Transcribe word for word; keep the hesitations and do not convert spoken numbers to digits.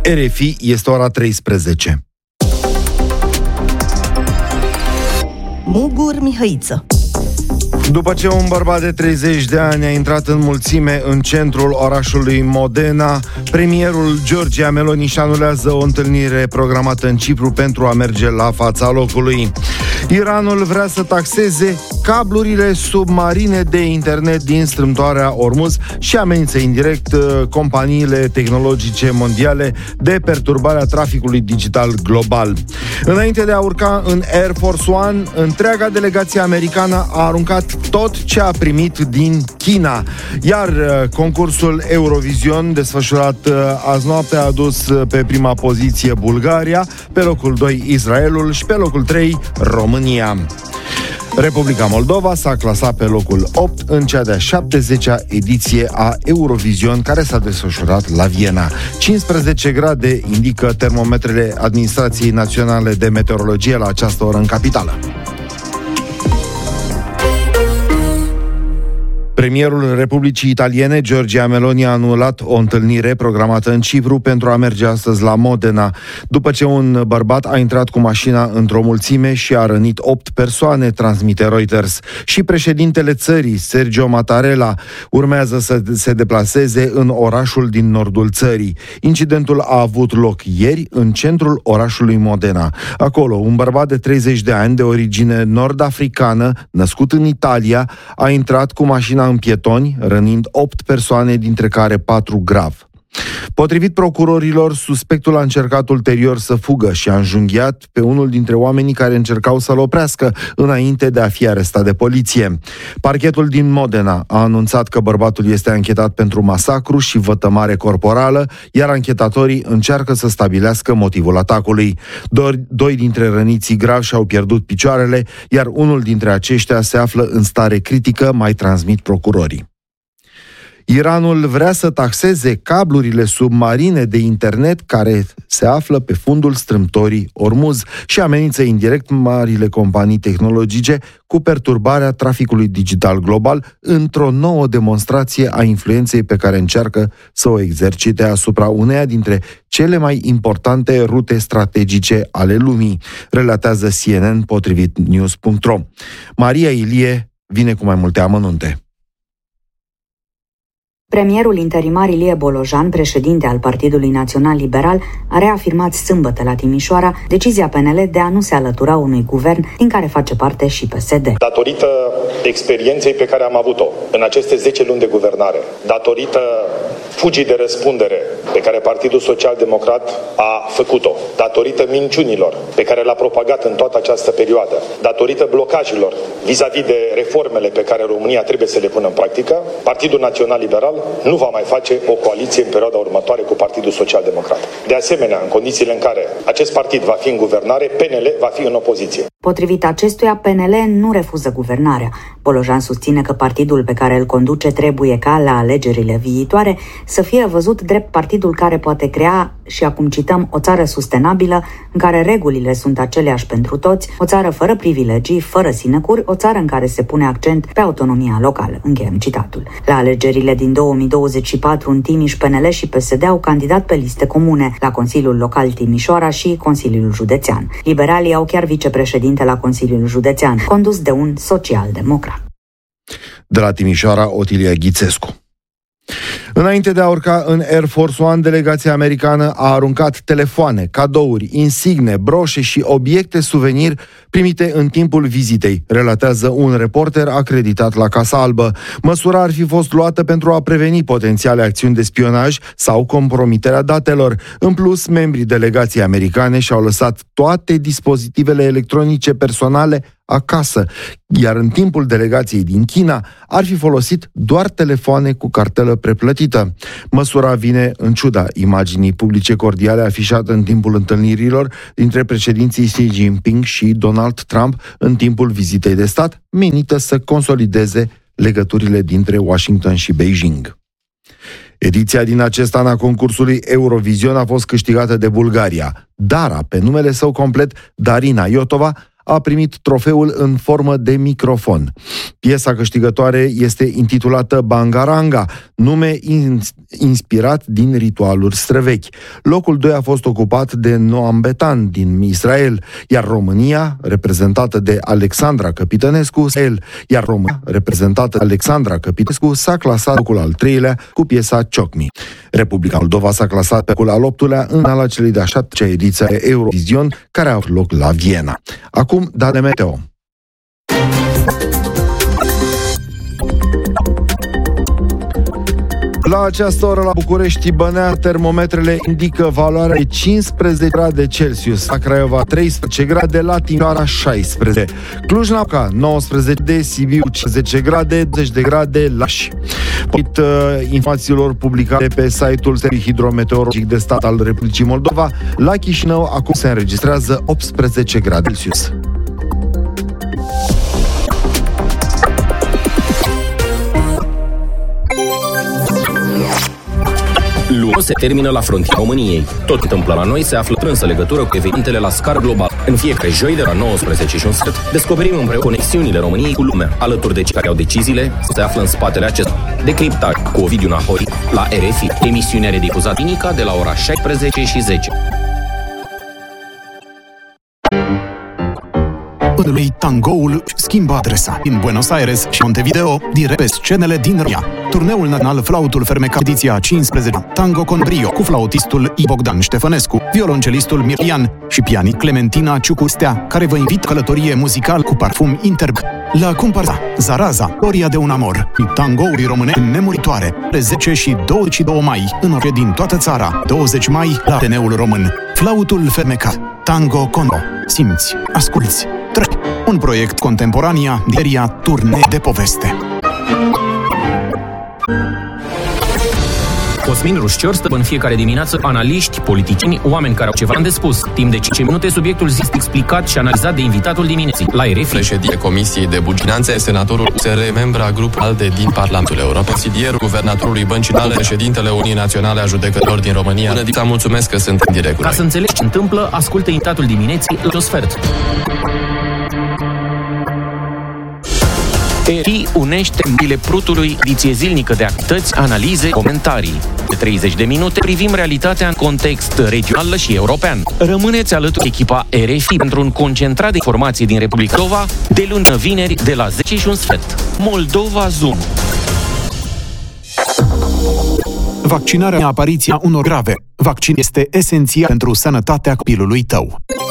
R F I, este ora treisprezece. Mugur Mihăiță. După ce un bărbat de treizeci de ani a intrat în mulțime în centrul orașului Modena, premierul Giorgia Meloni își anulează o întâlnire programată în Cipru pentru a merge la fața locului. Iranul vrea să taxeze cablurile submarine de internet din strâmtoarea Ormuz și amenință indirect companiile tehnologice mondiale de perturbarea traficului digital global. Înainte de a urca în Air Force One, întreaga delegație americană a aruncat tot ce a primit din China. Iar concursul Eurovision, desfășurat azi noapte, a adus pe prima poziție Bulgaria, pe locul doi Israelul și pe locul trei România. Republica Moldova s-a clasat pe locul opt în cea de-a șaptezecea ediție a Eurovision, care s-a desfășurat la Viena. cincisprezece grade indică termometrele Administrației Naționale de Meteorologie la această oră în capitală. Premierul Republicii Italiene, Giorgia Meloni, a anulat o întâlnire programată în Cipru pentru a merge astăzi la Modena, după ce un bărbat a intrat cu mașina într-o mulțime și a rănit opt persoane, transmite Reuters. Și președintele țării, Sergio Mattarella, urmează să se deplaseze în orașul din nordul țării. Incidentul a avut loc ieri în centrul orașului Modena. Acolo, un bărbat de treizeci de ani, de origine nord-africană, născut în Italia, a intrat cu mașina în pietoni, rănind opt persoane, dintre care patru grav. Potrivit procurorilor, suspectul a încercat ulterior să fugă și a înjunghiat pe unul dintre oamenii care încercau să-l oprească înainte de a fi arestat de poliție. Parchetul din Modena a anunțat că bărbatul este anchetat pentru masacru și vătămare corporală, iar anchetatorii încearcă să stabilească motivul atacului. Doi, doi dintre răniții gravi și-au pierdut picioarele, iar unul dintre aceștia se află în stare critică, mai transmit procurorii. Iranul vrea să taxeze cablurile submarine de internet care se află pe fundul strâmtorii Ormuz și amenință indirect marile companii tehnologice cu perturbarea traficului digital global într-o nouă demonstrație a influenței pe care încearcă să o exercite asupra uneia dintre cele mai importante rute strategice ale lumii, relatează C N N potrivit news punct ro. Maria Ilie vine cu mai multe amănunte. Premierul interimar Ilie Bolojan, președinte al Partidului Național Liberal, a reafirmat sâmbătă la Timișoara decizia P N L de a nu se alătura unui guvern din care face parte și P S D. Datorită experienței pe care am avut-o în aceste zece luni de guvernare, datorită fugii de răspundere pe care Partidul Social Democrat a făcut-o, datorită minciunilor pe care le-a propagat în toată această perioadă, datorită blocajelor vis-a-vis de reformele pe care România trebuie să le pună în practică, Partidul Național Liberal nu va mai face o coaliție în perioada următoare cu Partidul Social Democrat. De asemenea, în condițiile în care acest partid va fi în guvernare, P N L va fi în opoziție. Potrivit acestuia, P N L nu refuză guvernarea. Bolojan susține că partidul pe care îl conduce trebuie ca la alegerile viitoare să fie văzut drept partidul care poate crea, și acum cităm, o țară sustenabilă în care regulile sunt aceleași pentru toți, o țară fără privilegii, fără sinecuri, o țară în care se pune accent pe autonomia locală. Încheiem citatul. La alegerile din două mii douăzeci și patru în Timiș, P N L și P S D au candidat pe liste comune la Consiliul Local Timișoara și Consiliul Județean. Liberalii au chiar vicepreședinte la Consiliul Județean, condus de un social-democrat. De la Timișoara, Otilia Ghițescu. Înainte de a urca în Air Force One, delegația americană a aruncat telefoane, cadouri, insigne, broșe și obiecte suvenir primite în timpul vizitei, relatează un reporter acreditat la Casa Albă. Măsura ar fi fost luată pentru a preveni potențiale acțiuni de spionaj sau compromiterea datelor. În plus, membrii delegației americane și-au lăsat toate dispozitivele electronice personale acasă, iar în timpul delegației din China ar fi folosit doar telefoane cu cartelă preplătită. Măsura vine în ciuda imaginii publice cordiale afișate în timpul întâlnirilor dintre președinții Xi Jinping și Donald Trump în timpul vizitei de stat, menită să consolideze legăturile dintre Washington și Beijing. Ediția din acest an a concursului Eurovision a fost câștigată de Bulgaria. Dara, pe numele său complet Darina Iotova, a primit trofeul în formă de microfon. Piesa câștigătoare este intitulată Bangaranga, nume inspirat din ritualuri străvechi. Locul doi a fost ocupat de Noam Betan din Israel, iar România, reprezentată de Alexandra Căpitănescu, iar România, reprezentată de Alexandra Căpitănescu, s-a clasat locul al treilea cu piesa Ciocmi. Republica Moldova s-a clasat pe locul al optulea în ala celei de-a șaptea ediție a Eurovision, care a avut loc la Viena. Acum, date meteo. La această oră la București, Bănea, termometrele indică valoarea de cincisprezece grade Celsius, la Craiova treisprezece grade, la Timișoara șaisprezece, Cluj-Napoca nouăsprezece de, Sibiu zece grade, zece de grade, Lași. Potrivit uh, informațiilor publicate pe site-ul Serviciului Hidrometeorologic de Stat al Republicii Moldova, la Chișinău acum se înregistrează optsprezece grade Celsius. Luna se termină la frontiera României. Tot întâmplă la noi se află strânsă legătură cu evenimentele la scară globală. În fiecare joi de la nouăsprezece și un sfert descoperim împreună conexiunile României cu lumea, alături de cei care au deciziile se află în spatele acestor. Decriptare cu Ovidiu Nahori la R F I. Emisiunea redifuzată duminica de la ora șaisprezece și zece. Lui tangoul schimbă adresa. Din Buenos Aires și Montevideo, direct pe scenele din România. Turneul național Flautul Fermecat, ediția a cincizecea, Tango con Brio, cu flautistul I. Bogdan Ștefănescu, violoncelistul Mirian și pianist Clementina Ciucustea, care vă invit călătorie muzical cu parfum interg la comparsa Zaraza, Gloria de un amor, tangouri române nemuritoare, pe zece și douăzeci și doi mai, în ore din toată țara, douăzeci mai, la Ateneul Român. Flautul Fermecat, Tango Congo, simți, asculți, treci. Un proiect contemporania, Diria Turne de poveste. Cosmin Rușcior stă în fiecare dimineață analiști, politicieni, oameni care au ceva de spus. Timp de cinci minute, subiectul zis explicat și analizat de invitatul dimineții la R F I. Președinte Comisiei de Finanțe, senatorul U S R, membra grupului ALDE din Parlamentul European, consilierul guvernatorului Băncii Centrale, președintele Uniunii Naționale a Judecătorilor din România. Bună dimineața, mulțumesc că sunt în direct. Ca să înțelegi ce întâmplă, ascultă invitatul dimineții la un sfert. R F I unește Mile Prutului, ediție zilnică de activități, analize, comentarii. De treizeci de minute privim realitatea în context regional și european. Rămâneți alături de echipa R F I pentru un concentrat de informații din Republica Moldova de luni până vineri de la zece și un sfert. Moldova Zoom. Vaccinarea apariția unor grave. Vaccin este esențial pentru sănătatea copilului tău.